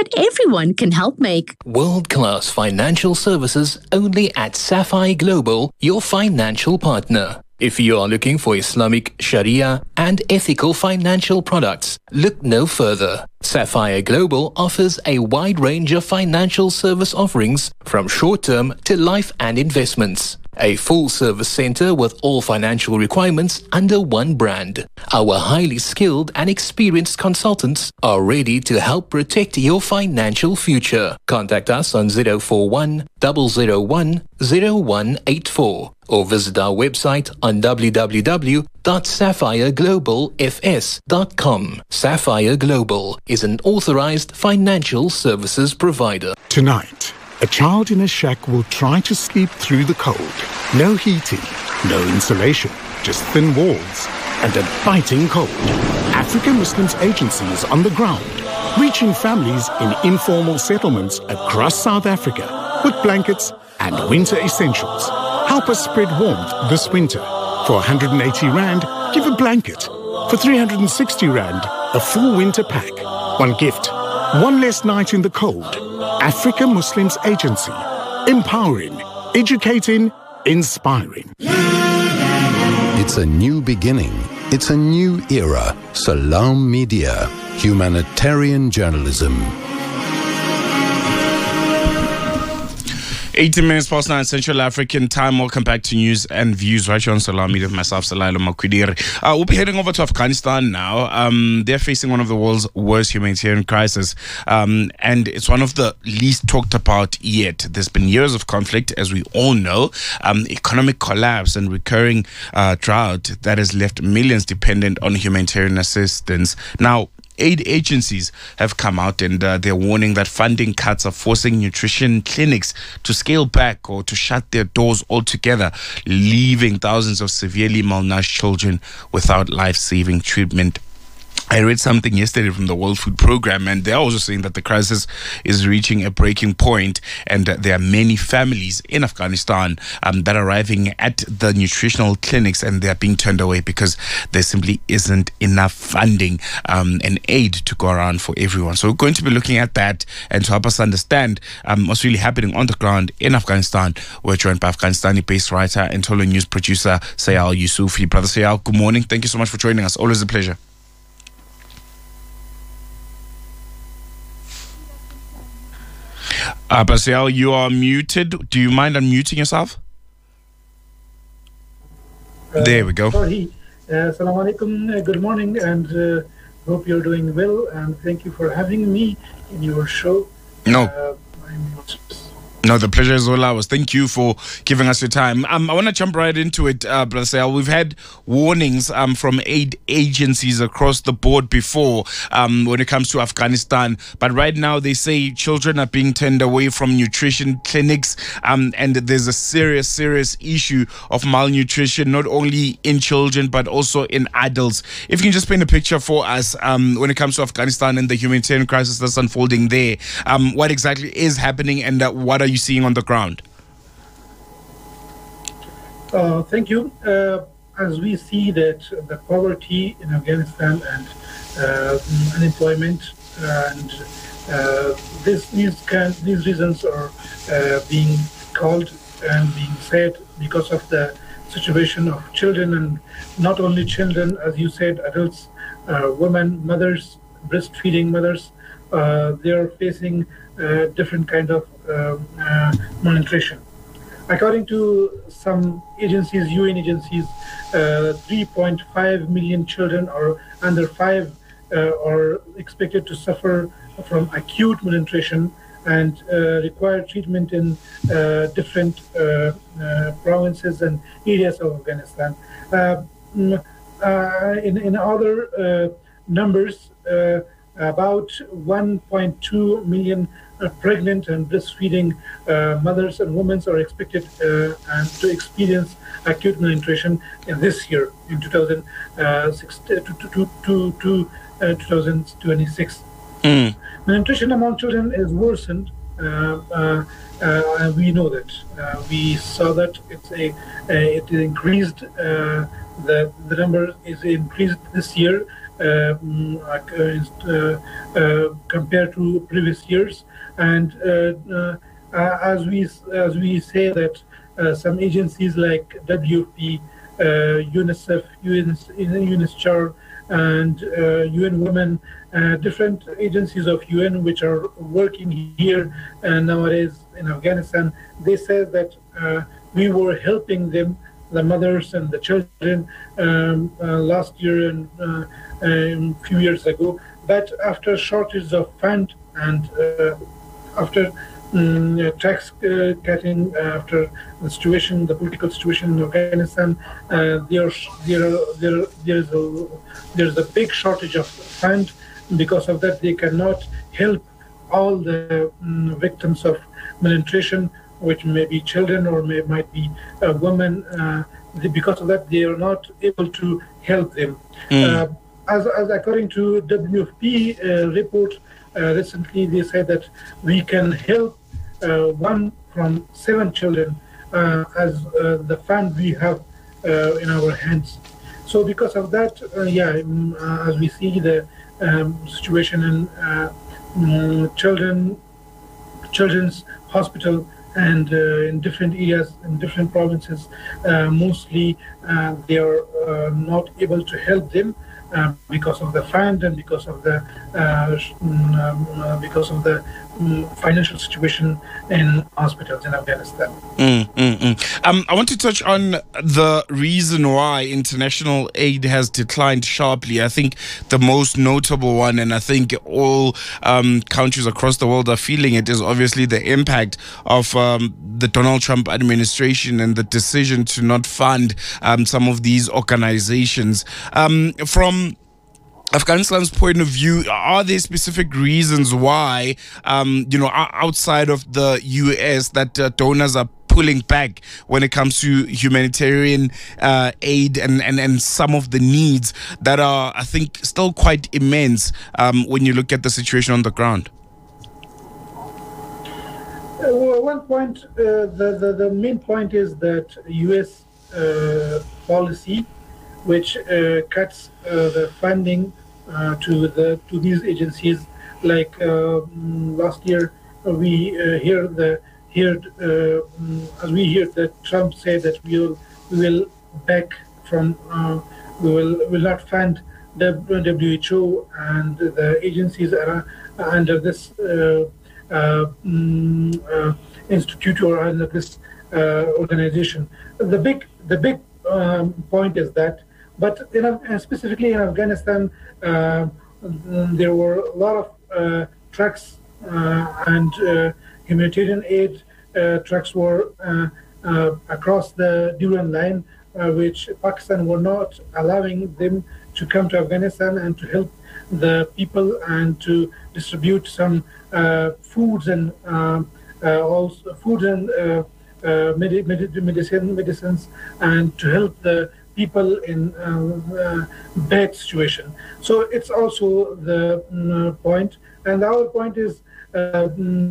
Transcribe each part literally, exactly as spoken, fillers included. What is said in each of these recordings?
that everyone can help make. World-class financial services only at Sapphire Global, your financial partner. If you are looking for Islamic, Sharia and ethical financial products, look no further. Sapphire Global offers a wide range of financial service offerings from short-term to life and investments. A full-service center with all financial requirements under one brand. Our highly skilled and experienced consultants are ready to help protect your financial future. Contact us on zero four one, zero zero one, zero one eight four or visit our website on w w w dot sapphire global f s dot com. Sapphire Global is an authorized financial services provider. Tonight, a child in a shack will try to sleep through the cold. No heating, no insulation, just thin walls and a biting cold. African Muslims Agency is on the ground, reaching families in informal settlements across South Africa with blankets and winter essentials. Help us spread warmth this winter. For one hundred eighty rand, give a blanket. For three hundred sixty rand, a full winter pack. One gift, one less night in the cold. African Muslims Agency. Empowering, educating, inspiring. It's a new beginning. It's a new era. Salam Media. Humanitarian journalism. eighteen minutes past nine Central African time. Welcome back to News and Views right here on Salam Media with myself, Salailo Makwidiri. Uh, we'll be heading over to Afghanistan now. Um, they're facing one of the world's worst humanitarian crises, um, and it's one of the least talked about yet. There's been years of conflict, as we all know, um, economic collapse and recurring uh, drought that has left millions dependent on humanitarian assistance. Now, aid agencies have come out and uh, they're warning that funding cuts are forcing nutrition clinics to scale back or to shut their doors altogether, leaving thousands of severely malnourished children without life-saving treatment. I read something yesterday from the World Food Programme, and they're also saying that the crisis is reaching a breaking point, and uh, there are many families in Afghanistan um, that are arriving at the nutritional clinics and they're being turned away because there simply isn't enough funding um, and aid to go around for everyone. So we're going to be looking at that, and to help us understand um, what's really happening on the ground in Afghanistan, we're joined by Afghanistani-based writer and Tolo News producer Sayal Yusufi. Brother Sayal, good morning. Thank you so much for joining us. Always a pleasure. Uh, Basiel, you are muted. Do you mind unmuting yourself? Uh, there we go. Sorry. Uh, Assalamu alaikum. Uh, good morning, and uh, hope you're doing well. And thank you for having me in your show. No. Uh, No, the pleasure is all ours. Thank you for giving us your time. Um, I want to jump right into it, uh, Brother Sayal. We've had warnings um, from aid agencies across the board before um, when it comes to Afghanistan. But right now they say children are being turned away from nutrition clinics, um, and there's a serious, serious issue of malnutrition, not only in children, but also in adults. If you can just paint a picture for us um, when it comes to Afghanistan and the humanitarian crisis that's unfolding there, um, what exactly is happening and uh, what are you seeing on the ground? Uh, thank you. Uh, as we see that the poverty in Afghanistan and uh, unemployment and uh, this, these, can, these reasons are uh, being called and being said because of the situation of children, and not only children, as you said, adults, uh, women, mothers, breastfeeding mothers, uh, they are facing uh, different kind of uh, uh, malnutrition. According to some agencies, U N agencies, uh, three point five million children are under five uh, are expected to suffer from acute malnutrition and uh, require treatment in uh, different uh, uh, provinces and areas of Afghanistan. Uh, uh, in, in other uh, numbers, uh, about one point two million uh, pregnant and breastfeeding uh, mothers and women are expected uh, and to experience acute malnutrition in this year, in two thousand six to, to, to, to uh, twenty twenty-six. Mm. Malnutrition among children is worsened. Uh, uh, uh, we know that. Uh, we saw that it's a, uh, it increased. Uh, the the number is increased this year, um, uh, uh, compared to previous years. And uh, uh, as we as we say that uh, some agencies like W F P, uh, UNICEF, UNICEF, and uh, U N Women, uh, different agencies of U N which are working here uh, nowadays in Afghanistan, they said that uh, we were helping them, the mothers and the children, um, uh, last year and uh, a few years ago. But after shortage of fund and uh, after um, tax uh, cutting, uh, after the situation, the political situation in Afghanistan, uh, there, there, there, there's a there's a big shortage of fund. Because of that, they cannot help all the um, victims of malnutrition, which may be children or may might be uh, women. Uh, the, because of that, they are not able to help them. Mm. Uh, as, as according to W F P uh, report uh, recently, they said that we can help uh, one from seven children uh, as uh, the fund we have uh, in our hands. So because of that, uh, yeah, um, uh, as we see the um, situation in uh, um, children, children's hospital and uh, in different areas, in different provinces, uh, mostly uh, they are uh, not able to help them uh, because of the fund and because of the uh, um, uh, because of the um, financial situation in hospitals in Afghanistan. Mm, mm, mm. Um, I want to touch on the reason why international aid has declined sharply. I think the most notable one, and I think all um, countries across the world are feeling it, is obviously the impact of um, the Donald Trump administration and the decision to not fund um, some of these organizations. Um, from Afghanistan's point of view, are there specific reasons why, um, you know, outside of the U S, that uh, donors are pulling back when it comes to humanitarian uh, aid and, and, and some of the needs that are, I think, still quite immense um, when you look at the situation on the ground? Uh, well, one point, uh, the, the, the main point is that U S uh, policy, which uh, cuts uh, the funding Uh, to the to these agencies, like uh, last year uh, we uh, hear the heard uh, as we hear that Trump said that we will we will back from uh, we will will not fund the W H O and the agencies are under this uh, uh, uh, institute or under this uh, organization. The big the big um, point is that. But in, uh, specifically in Afghanistan, uh, there were a lot of uh, trucks uh, and uh, humanitarian aid uh, trucks were uh, uh, across the Durand line, uh, which Pakistan were not allowing them to come to Afghanistan and to help the people and to distribute some uh, foods and uh, uh, also food and uh, uh, med- med- medicine, medicines and to help the people in uh, uh, bad situation. So it's also the uh, point. And our point is uh,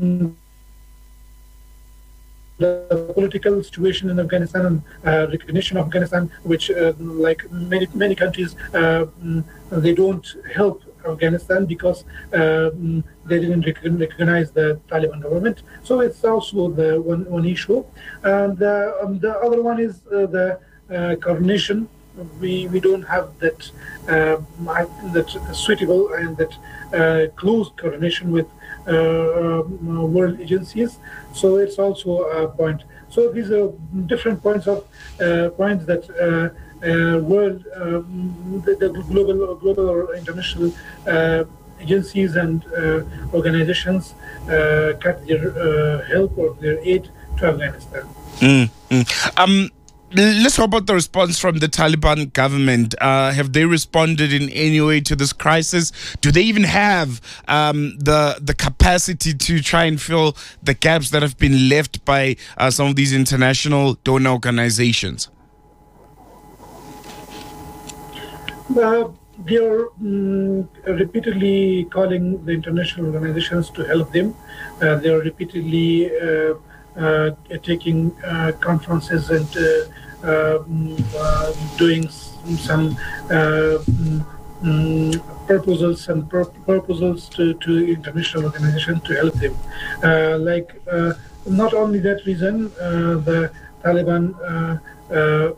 the political situation in Afghanistan and uh, recognition of Afghanistan, which uh, like many many countries, uh, they don't help Afghanistan because uh, they didn't recognize the Taliban government. So it's also the one, one issue. And uh, um, the other one is uh, the Uh, coordination. We we don't have that uh, that suitable and that uh, close coordination with uh, uh, world agencies. So it's also a point. So these are different points of uh, points that uh, uh, world um, the, the global global or international uh, agencies and uh, organizations uh, cut their uh, help or their aid to Afghanistan. Mm, mm. Um. Let's talk about the response from the Taliban government. Uh, have they responded in any way to this crisis? Do they even have um, the the capacity to try and fill the gaps that have been left by uh, some of these international donor organizations? Uh, they are um, repeatedly calling the international organizations to help them. Uh, they are repeatedly uh, Uh, taking uh, conferences and uh, uh, uh, doing some uh, um, proposals and pur- proposals to, to international organizations to help them. Uh, like uh, not only that reason, uh, the Taliban, uh, uh,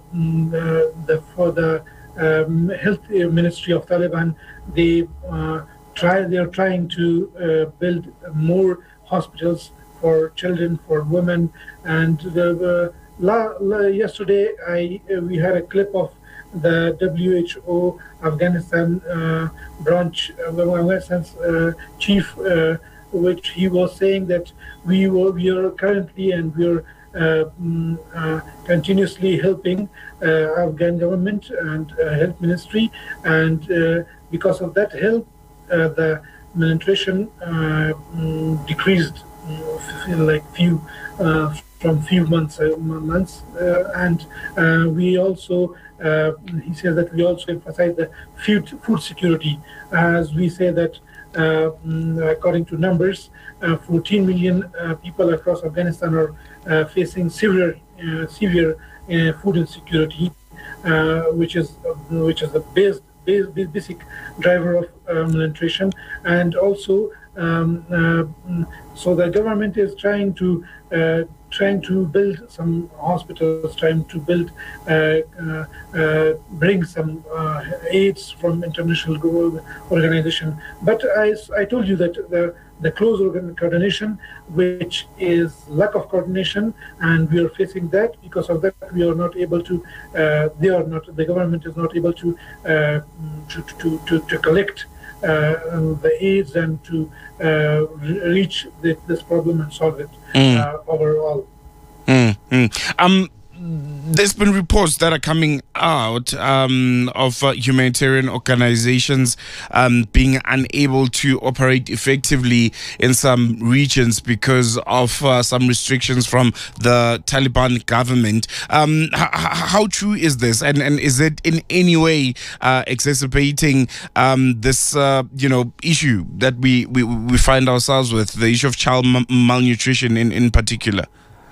the for the um, health ministry of Taliban, they uh, try they are trying to uh, build more hospitals for children, for women, and the, uh, la, la, yesterday I uh, we had a clip of the W H O Afghanistan uh, branch, uh, Afghanistan's uh, chief, uh, which he was saying that we were we are currently and we are uh, mm, uh, continuously helping uh, Afghan government and uh, health ministry, and uh, because of that help, uh, the malnutrition uh, mm, decreased mm, like few uh, from few months uh, months, uh, and uh, we also. Uh, he says that we also emphasize the food, food security, as we say that uh, according to numbers, uh, fourteen million uh, people across Afghanistan are uh, facing severe, uh, severe uh, food insecurity, uh, which is uh, which is the base, base, basic driver of uh, malnutrition, and also um, uh, so the government is trying to. Uh, trying to build some hospitals, trying to build, uh, uh, uh, bring some uh, aids from international organization. But I, I told you that the, the close organ coordination, which is lack of coordination, and we are facing that. Because of that, we are not able to, uh, they are not, the government is not able to, uh, to, to, to, to collect uh, the aids and to uh, reach the, this problem and solve it. Mm. Uh, overall. Mm, mm. Um, there's been reports that are coming out um, of uh, humanitarian organizations um, being unable to operate effectively in some regions because of uh, some restrictions from the Taliban government. Um, h- how true is this, and, and is it in any way uh, exacerbating um, this uh, you know issue that we, we, we find ourselves with, the issue of child m- malnutrition in, in particular?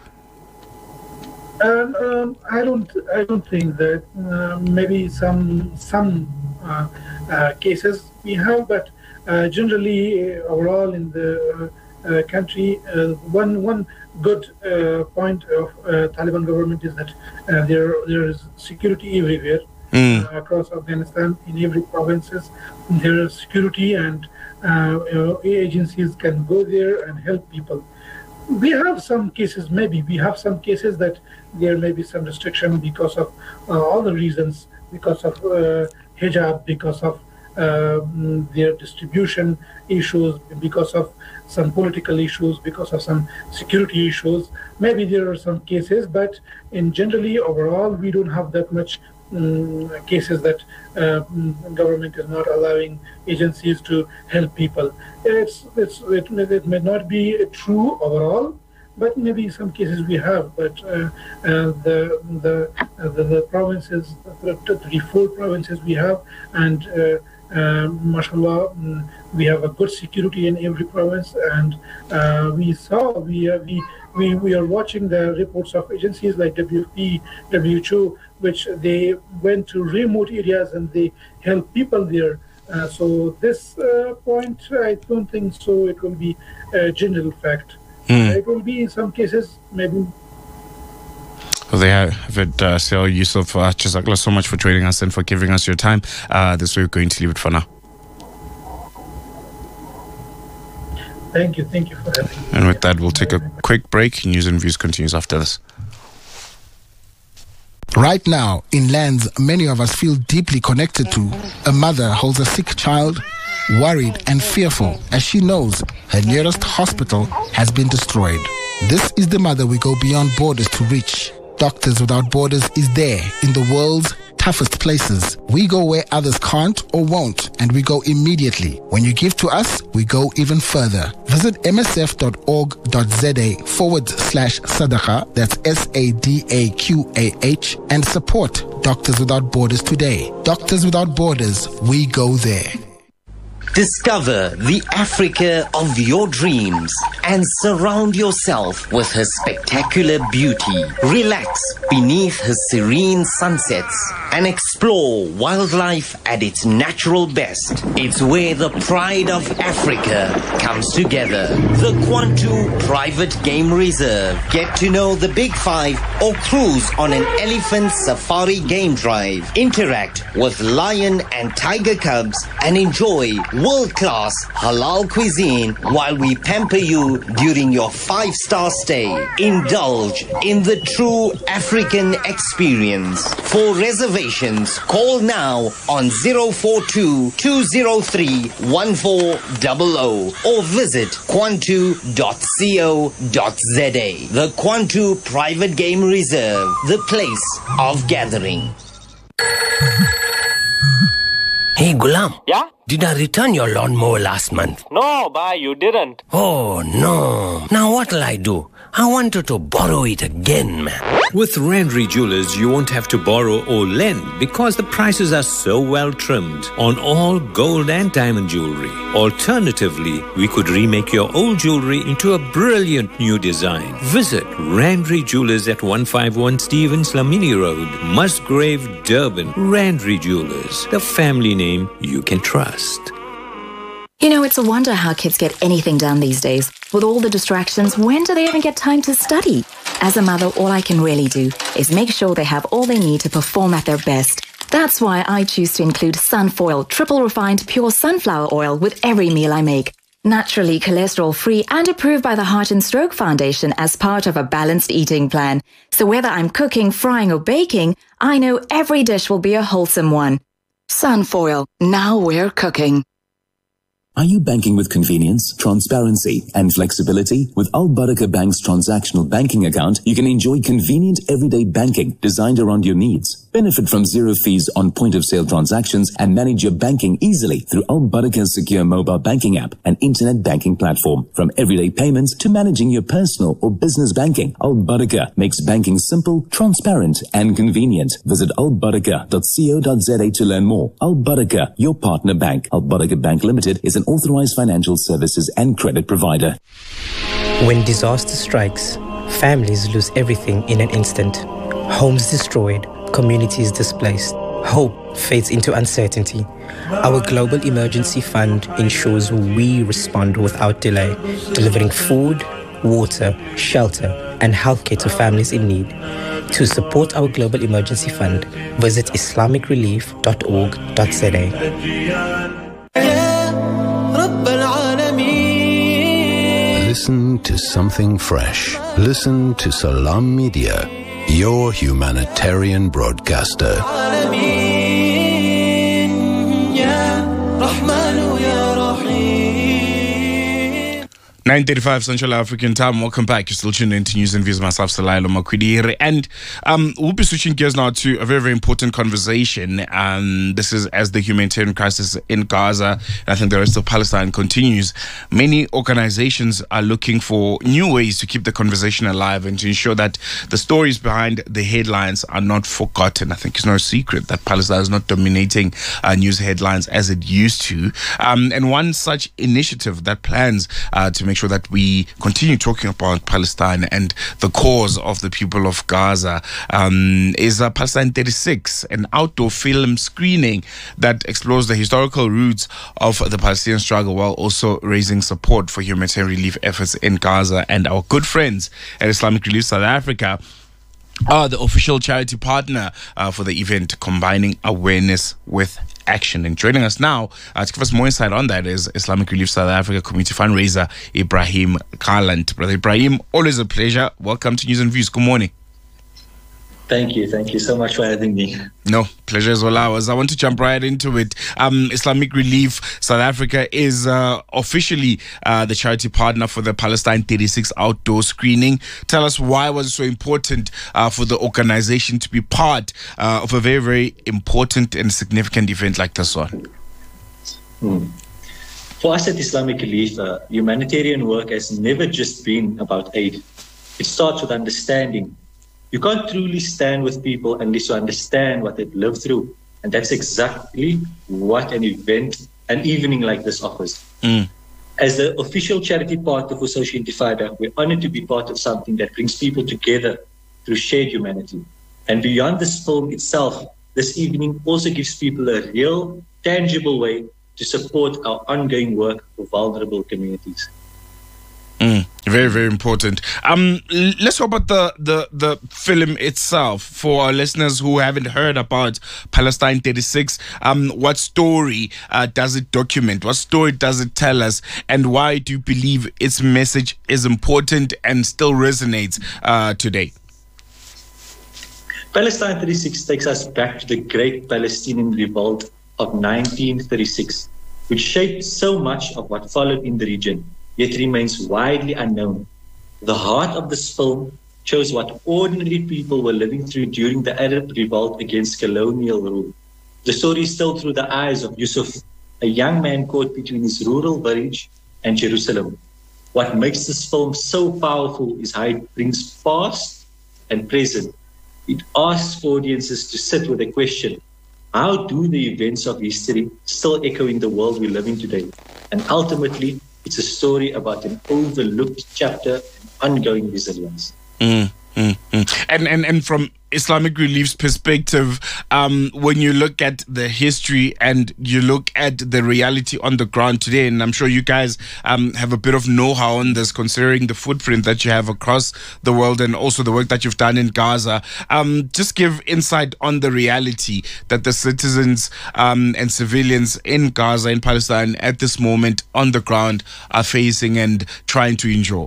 Um, um, I don't. I don't think that uh, maybe some some uh, uh, cases we have, but uh, generally uh, overall in the uh, uh, country, uh, one one good uh, point of uh, Taliban government is that uh, there there is security everywhere mm. uh, across Afghanistan. In every provinces, there is security, and uh, you know, agencies can go there and help people. We have some cases, maybe we have some cases that there may be some restriction because of uh, all the reasons, because of uh, hijab, because of uh, their distribution issues, because of some political issues, because of some security issues. Maybe there are some cases, but in generally overall, we don't have that much um, cases that uh, government is not allowing agencies to help people. It's, it's it, it may not be true overall, but maybe some cases we have. But uh, uh, the the, uh, the the provinces, the thirty-four provinces we have, and uh, uh, mashallah, we have a good security in every province. And uh, we saw we uh, we we we are watching the reports of agencies like W F P, W H O, which they went to remote areas and they help people there. Uh, so this uh, point, I don't think so. It will be a general fact. Mm. Uh, it will be in some cases, maybe. Well, they have it, uh, Sir Yusuf. Uh, Jazakallah so much for joining us and for giving us your time. Uh, this way we're going to leave it for now. Thank you. Thank you for having me. And with that, we'll take a quick break. News and Views continues after this. Right now, in lands many of us feel deeply connected to, a mother holds a sick child, worried and fearful as she knows her nearest hospital has been destroyed. This is the mother we go beyond borders to reach. Doctors Without Borders is there in the world's toughest places. We go where others can't or won't, and we go immediately. When you give to us, we go even further. Visit msf.org.za forward slash sadaqah, that's S A D A Q A H, and support Doctors Without Borders today. Doctors Without Borders, we go there. Discover the Africa of your dreams and surround yourself with her spectacular beauty. Relax beneath her serene sunsets and explore wildlife at its natural best. It's where the pride of Africa comes together. The Kwantu Private Game Reserve. Get to know the Big Five or cruise on an elephant safari game drive. Interact with lion and tiger cubs and enjoy world-class halal cuisine while we pamper you during your five-star stay. Indulge in the true African experience. For reservations, call now on zero four two, two zero three, one four zero zero or visit kwantu dot co dot za. The Kwantu Private Game Reserve, the place of gathering. Hey, Gulam. Yeah? Did I return your lawnmower last month? No, bye, you didn't. Oh, no. Now what'll I do? I wanted to borrow it again, man. With Randry Jewelers, you won't have to borrow or lend because the prices are so well trimmed on all gold and diamond jewelry. Alternatively, we could remake your old jewelry into a brilliant new design. Visit Randry Jewelers at one fifty-one Stevens Lamini Road, Musgrave, Durban. Randry Jewelers, the family name you can trust. You know, it's a wonder how kids get anything done these days. With all the distractions, when do they even get time to study? As a mother, all I can really do is make sure they have all they need to perform at their best. That's why I choose to include Sunfoil, triple refined pure sunflower oil with every meal I make. Naturally cholesterol-free and approved by the Heart and Stroke Foundation as part of a balanced eating plan. So whether I'm cooking, frying or baking, I know every dish will be a wholesome one. Sunfoil, now we're cooking. Are you banking with convenience, transparency, and flexibility? With Al Barakah Bank's transactional banking account, you can enjoy convenient everyday banking designed around your needs. Benefit from zero fees on point-of-sale transactions and manage your banking easily through Al Barakah's secure mobile banking app and internet banking platform. From everyday payments to managing your personal or business banking, Al Barakah makes banking simple, transparent, and convenient. Visit al barakah dot co dot za to learn more. Al Barakah, your partner bank. Al Barakah Bank Limited is an authorized financial services and credit provider. When disaster strikes, families lose everything in an instant. Homes destroyed, communities displaced. Hope fades into uncertainty. Our Global Emergency Fund ensures we respond without delay, delivering food, water, shelter, and healthcare to families in need. To support our Global Emergency Fund, visit islamic relief dot org dot za. Listen to something fresh. Listen to Salam Media, your humanitarian broadcaster. nine thirty-five Central African Time. Welcome back. You're still tuning in to News and Views. Myself, Salailo Makwidiri. And um, we'll be switching gears now to a very, very important conversation. Um, this is as the humanitarian crisis in Gaza, and I think the rest of Palestine continues. Many organizations are looking for new ways to keep the conversation alive and to ensure that the stories behind the headlines are not forgotten. I think it's no secret that Palestine is not dominating uh, news headlines as it used to. Um, and one such initiative that plans uh, to make sure that we continue talking about Palestine and the cause of the people of Gaza um, is uh, Palestine thirty-six, an outdoor film screening that explores the historical roots of the Palestinian struggle while also raising support for humanitarian relief efforts in Gaza. And our good friends at Islamic Relief South Africa are the official charity partner uh, for the event, combining awareness with action. And joining us now uh, to give us more insight on that is Islamic Relief South Africa community fundraiser Ibrahim Garland. Brother Ibrahim, always a pleasure. Welcome to News and Views. Good morning. Thank you. Thank you so much for having me. No, pleasure is all ours. I want to jump right into it. Um, Islamic Relief South Africa is uh, officially uh, the charity partner for the Palestine thirty-six outdoor screening. Tell us why was it so important uh, for the organization to be part uh, of a very, very important and significant event like this one? Hmm. For us at Islamic Relief, uh, humanitarian work has never just been about aid. It starts with understanding. You can't truly stand with people unless you understand what they've lived through. And that's exactly what an event an evening like this offers. Mm. As the official charity partner for Social Intifada, we're honored to be part of something that brings people together through shared humanity. And beyond this film itself, this evening also gives people a real, tangible way to support our ongoing work for vulnerable communities. Mm, very, very important. Um, l- let's talk about the, the, the film itself for our listeners who haven't heard about Palestine thirty-six. Um, what story uh, does it document? What story does it tell us? And why do you believe its message is important and still resonates uh, today? Palestine thirty-six takes us back to the great Palestinian revolt of nineteen thirty-six, which shaped so much of what followed in the region, yet remains widely unknown. The heart of this film shows what ordinary people were living through during the Arab revolt against colonial rule. The story is told through the eyes of Yusuf, a young man caught between his rural village and Jerusalem. What makes this film so powerful is how it brings past and present. It asks audiences to sit with the question, how do the events of history still echo in the world we live in today? And ultimately, it's a story about an overlooked chapter and ongoing resilience. Mm, mm, mm. And, and and from Islamic Relief's perspective, um, when you look at the history and you look at the reality on the ground today, and I'm sure you guys um, have a bit of know-how on this, considering the footprint that you have across the world and also the work that you've done in Gaza, um, just give insight on the reality that the citizens um, and civilians in Gaza, in Palestine, at this moment on the ground are facing and trying to endure.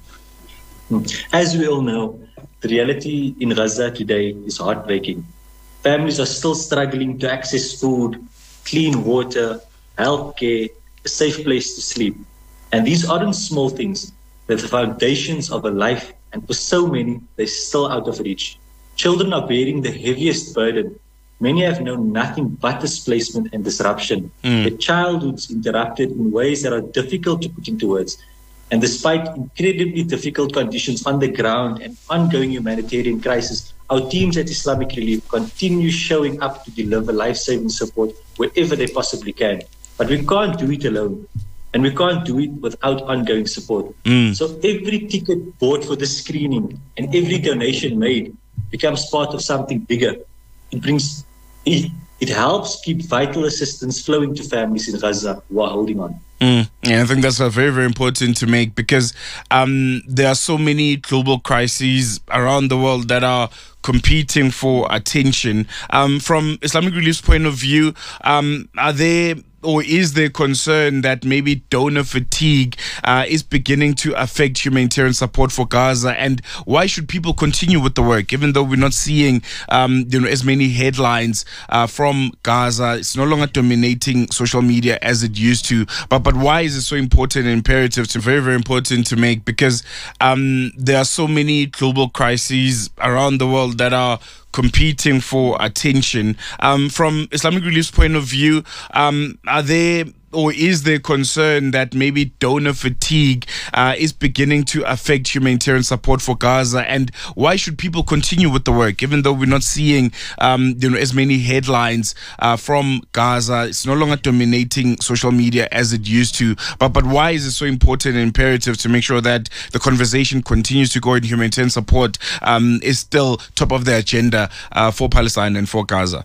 As we all know, the reality in Gaza today is heartbreaking. Families are still struggling to access food, clean water, healthcare, a safe place to sleep. And these aren't small things. They're the foundations of a life, and for so many, they're still out of reach. Children are bearing the heaviest burden. Many have known nothing but displacement and disruption. Mm. Their childhoods interrupted in ways that are difficult to put into words. And despite incredibly difficult conditions on the ground and ongoing humanitarian crisis, our teams at Islamic Relief continue showing up to deliver life-saving support wherever they possibly can. But we can't do it alone. And we can't do it without ongoing support. Mm. So every ticket bought for the screening and every donation made becomes part of something bigger. It brings, it, it helps keep vital assistance flowing to families in Gaza who are holding on. Mm. Yeah, I think that's uh, very, very important to make because um, there are so many global crises around the world that are competing for attention. Um, from Islamic Relief's point of view, um, are there or is there concern that maybe donor fatigue uh, is beginning to affect humanitarian support for Gaza? And why should people continue with the work, even though we're not seeing um, you know, as many headlines uh, from Gaza? It's no longer dominating social media as it used to. But but why is it so important and imperative to very, very important to make? Because um, there are so many global crises around the world that are competing for attention. Um, from Islamic Relief's point of view, um, are there or is there concern that maybe donor fatigue uh, is beginning to affect humanitarian support for Gaza? And why should people continue with the work, even though we're not seeing um, you know, as many headlines uh, from Gaza? It's no longer dominating social media as it used to. But but why is it so important and imperative to make sure that the conversation continues to go in humanitarian support um, is still top of the agenda uh, for Palestine and for Gaza?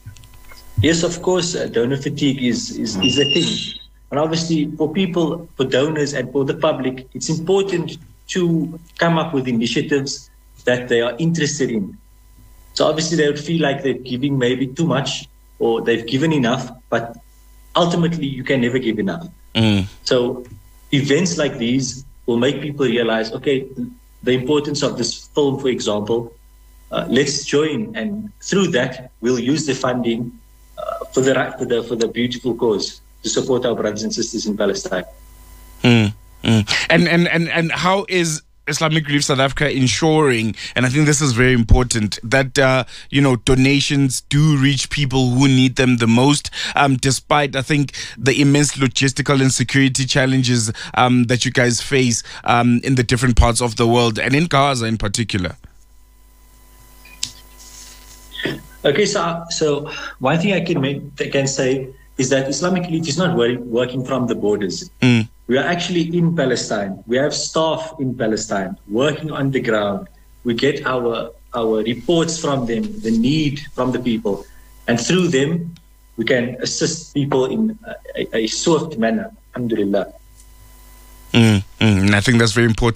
Yes, of course, uh, donor fatigue is, is, is a thing. And obviously, for people, for donors and for the public, it's important to come up with initiatives that they are interested in. So obviously, they would feel like they're giving maybe too much or they've given enough, but ultimately, you can never give enough. Mm. So events like these will make people realize, okay, the importance of this film, for example, uh, let's join. And through that, we'll use the funding Uh, for the for the for the beautiful cause to support our brothers and sisters in Palestine. Mm, mm. And and and and how is Islamic Relief South Africa ensuring, and I think this is very important, that uh, you know, donations do reach people who need them the most, um, despite I think the immense logistical and security challenges um, that you guys face um, in the different parts of the world and in Gaza in particular? Okay, so so one thing I can make, I can say is that Islamic Elite is not wor- working from the borders. Mm. We are actually in Palestine. We have staff in Palestine working on the ground. We get our our reports from them, the need from the people, and through them, we can assist people in a, a, a swift manner. Alhamdulillah. Mm, mm, and I think that's very important.